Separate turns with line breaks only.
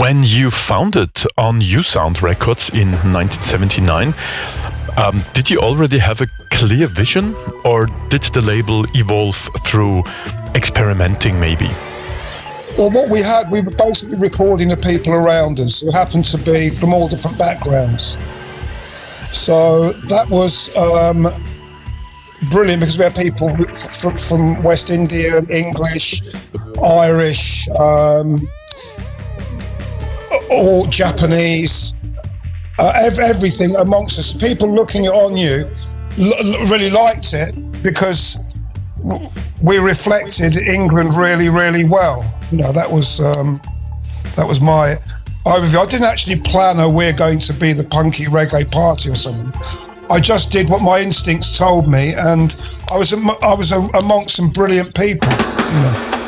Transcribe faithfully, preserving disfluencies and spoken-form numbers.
When you founded On You Sound Records in nineteen seventy-nine, um, did you already have a clear vision, or did the label evolve through experimenting maybe?
Well, what we had, we were basically recording the people around us who happened to be from all different backgrounds. So that was um, brilliant, because we had people from, from West India, English, Irish, um, all Japanese, uh, ev- everything amongst us. People looking on you l- really liked it, because w- we reflected England really, really well. You know, that was um, that was my overview. I didn't actually plan, oh, we're going to be the punky reggae party or something. I just did what my instincts told me, and I was am- I was a- amongst some brilliant people. You know.